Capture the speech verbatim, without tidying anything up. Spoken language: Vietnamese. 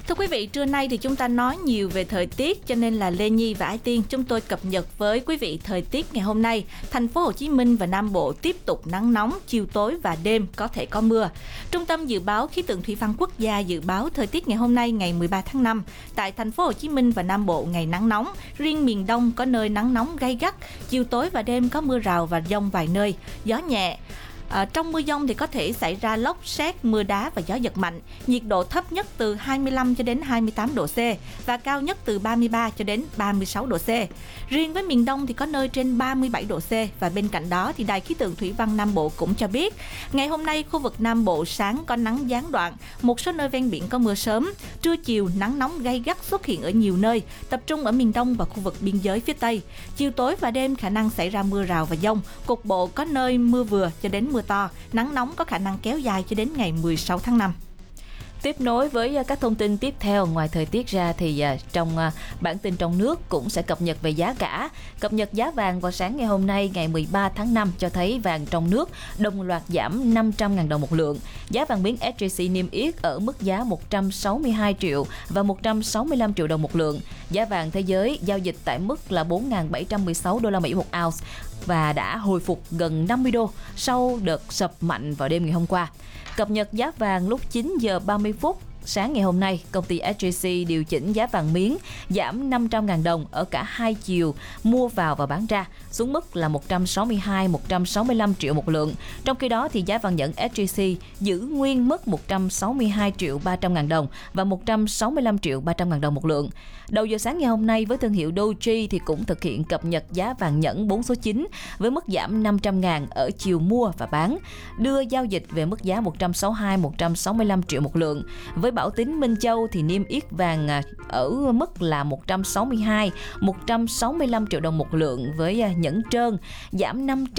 Thưa quý vị, trưa nay thì chúng ta nói nhiều về thời tiết, cho nên là Lê Nhi và Ái Tiên chúng tôi cập nhật với quý vị thời tiết ngày hôm nay. Thành phố Hồ Chí Minh và Nam Bộ tiếp tục nắng nóng, chiều tối và đêm có thể có mưa. Trung tâm Dự báo Khí tượng Thủy văn Quốc gia dự báo thời tiết ngày hôm nay ngày mười ba tháng năm tại Thành phố Hồ Chí Minh và Nam Bộ ngày nắng nóng, riêng miền Đông có nơi nắng nóng gay gắt, chiều tối và đêm có mưa rào và dông vài nơi, gió nhẹ. À, trong mưa dông thì có thể xảy ra lốc, sét, mưa đá và gió giật mạnh. Nhiệt độ thấp nhất từ hai mươi lăm cho đến hai mươi tám độ C và cao nhất từ ba mươi ba cho đến ba mươi sáu độ C. Riêng với miền Đông thì có nơi trên ba mươi bảy độ C. Và bên cạnh đó thì Đài Khí tượng Thủy văn Nam Bộ cũng cho biết ngày hôm nay khu vực Nam Bộ sáng có nắng gián đoạn, một số nơi ven biển có mưa sớm, trưa chiều nắng nóng gay gắt xuất hiện ở nhiều nơi, tập trung ở miền Đông và khu vực biên giới phía Tây. Chiều tối và đêm khả năng xảy ra mưa rào và dông, cục bộ có nơi mưa vừa cho đến mưa to, nắng nóng có khả năng kéo dài cho đến ngày mười sáu tháng năm. Tiếp nối với các thông tin tiếp theo, ngoài thời tiết ra thì trong bản tin trong nước cũng sẽ cập nhật về giá cả. Cập nhật giá vàng vào sáng ngày hôm nay ngày mười ba tháng năm cho thấy vàng trong nước đồng loạt giảm năm trăm nghìn đồng một lượng. Giá vàng miếng ét gi xê niêm yết ở mức giá một trăm sáu mươi hai triệu và một trăm sáu mươi lăm triệu đồng một lượng. Giá vàng thế giới giao dịch tại mức là bốn nghìn bảy trăm mười sáu đô la Mỹ một ounce và đã hồi phục gần năm mươi đô sau đợt sập mạnh vào đêm ngày hôm qua. Cập nhật giá vàng lúc chín giờ ba mươi phút sáng ngày hôm nay, công ty ét gi xê điều chỉnh giá vàng miếng giảm năm trăm nghìn đồng ở cả hai chiều mua vào và bán ra xuống mức là một trăm sáu mươi hai, một trăm sáu mươi lăm triệu một lượng. Trong khi đó thì giá vàng nhẫn ét gi xê giữ nguyên mức một trăm sáu mươi hai triệu ba trăm nghìn đồng và một trăm sáu mươi lăm triệu ba trăm nghìn đồng một lượng. Đầu giờ sáng ngày hôm nay với thương hiệu Doji thì cũng thực hiện cập nhật giá vàng nhẫn bốn số chín với mức giảm năm trăm nghìn ở chiều mua và bán, đưa giao dịch về mức giá một trăm sáu mươi hai, một trăm sáu mươi lăm triệu một lượng. Với Bảo Tín Minh Châu thì niêm yết vàng ở mức là một trăm sáu mươi hai, một trăm sáu mươi lăm triệu đồng một lượng với nhẫn trơn, giảm năm trăm